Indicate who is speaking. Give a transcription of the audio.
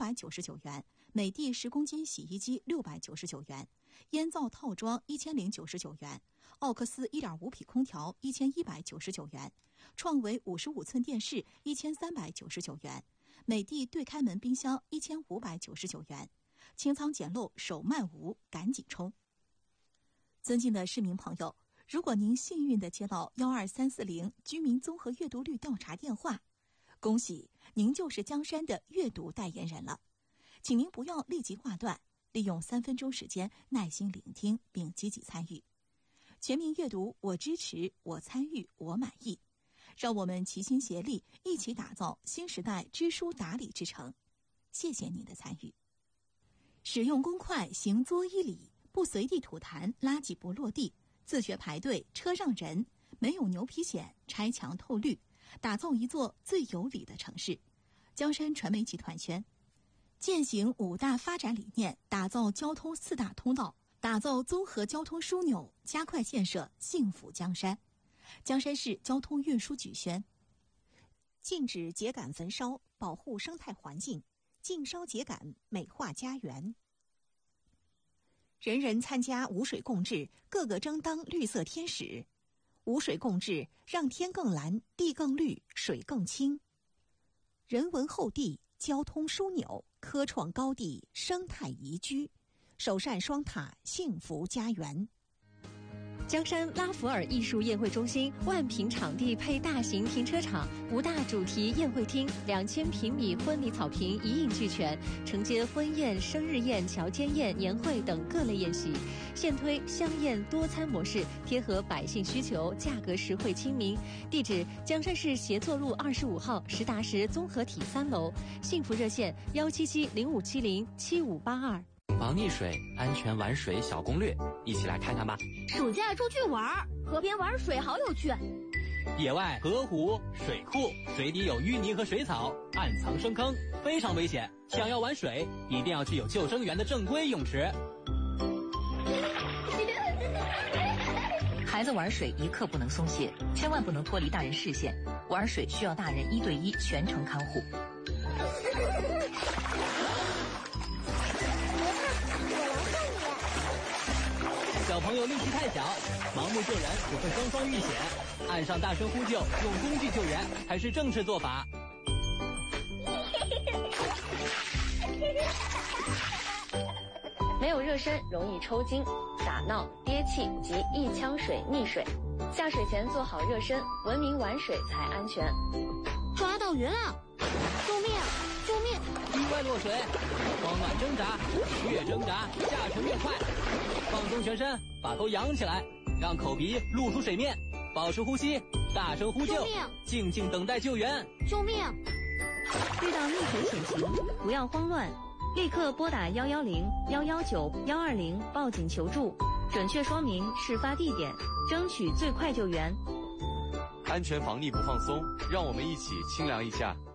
Speaker 1: 599元，美的10公斤洗衣机699元，烟皂套装1099元，奥克斯1.5匹空调1199元，创维55寸电视1399元，美的对开门冰箱1599元。清仓捡漏，手慢无，赶紧冲！尊敬的市民朋友，如果您幸运地接到12340居民综合阅读率调查电话，恭喜您就是江山的阅读代言人了。请您不要立即挂断，利用3分钟时间耐心聆听并积极参与。全民阅读，我支持，我参与，我满意。让我们齐心协力，一起打造新时代知书达理之城。谢谢您的参与。使用公筷，行作1礼，不随地吐痰，垃圾不落地，自觉排队，车让人，没有牛皮癣，拆墙透绿，打造一座最有理的城市。江山传媒集团宣，践行5大发展理念，打造交通4大通道，打造综合交通枢纽，加快建设幸福江山。江山市交通运输局宣，
Speaker 2: 禁止秸秆焚烧，保护生态环境，禁烧秸秆，美化家园。人人参加五水共治，个个争当绿色天使。五水共治，让天更蓝，地更绿，水更清。人文厚地，交通枢纽，科创高地，生态宜居，首善双塔，幸福家园。
Speaker 3: 江山拉弗尔艺术宴会中心万平场地配大型停车场，5大主题宴会厅，2000平米婚礼草坪一应俱全，承接婚宴、生日宴、乔间宴、年会等各类宴席。现推香宴多餐模式，贴合百姓需求，价格实惠亲民。地址：江山市协作路25号实达实综合体3楼。幸福热线17705707582。
Speaker 4: 防溺水、安全玩水小攻略，一起来看看吧。
Speaker 5: 暑假出去玩，河边玩水好有趣。
Speaker 6: 野外河湖、水库，水底有淤泥和水草，暗藏深坑，非常危险。想要玩水，一定要去有救生员的正规泳池。
Speaker 7: 孩子玩水一刻不能松懈，千万不能脱离大人视线。玩水需要大人1对1全程看护。
Speaker 6: 小朋友力气太小，盲目救人只会双双遇险。岸上大声呼救，用工具救援才是正确做法。
Speaker 8: 没有热身容易抽筋、打闹、憋气及一腔水溺水。下水前做好热身，文明玩水才安全。
Speaker 5: 抓到鱼了！救命！救命！
Speaker 6: 意外落水，慌乱挣扎，越挣扎下沉越快。放松全身，把头扬起来，让口鼻露出水面，保持呼吸，大声呼救，静静等待救援。
Speaker 5: 救命！
Speaker 3: 遇到溺水险情，不要慌乱，立刻拨打110、119、120报警求助，准确说明事发地点，争取最快救援。
Speaker 9: 安全防溺不放松，让我们一起清凉一下。